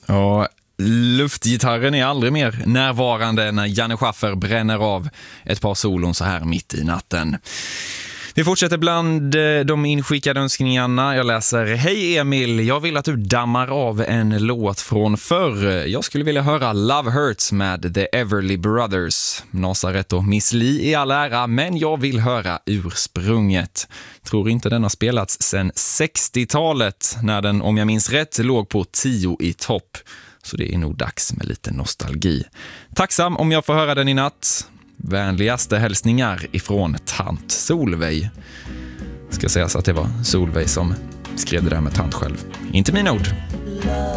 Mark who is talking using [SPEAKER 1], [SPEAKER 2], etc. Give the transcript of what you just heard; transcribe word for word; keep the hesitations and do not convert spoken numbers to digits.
[SPEAKER 1] Och luftgitarren är aldrig mer närvarande när Janne Schaffer bränner av ett par solon så här mitt i natten. Vi fortsätter bland de inskickade önskningarna. Jag läser: Hej Emil, jag vill att du dammar av en låt från förr. Jag skulle vilja höra Love Hurts med The Everly Brothers. Nazaret och Miss Li i all ära, men jag vill höra ursprunget. Tror inte den har spelats sedan sextiotalet när den, om jag minns rätt, låg på tio i topp. Så det är nog dags med lite nostalgi. Tacksam om jag får höra den i natt. Vänligaste hälsningar ifrån tant Solveig. Ska sägas att det var Solveig som skrev det där med tant själv. Inte mina ord.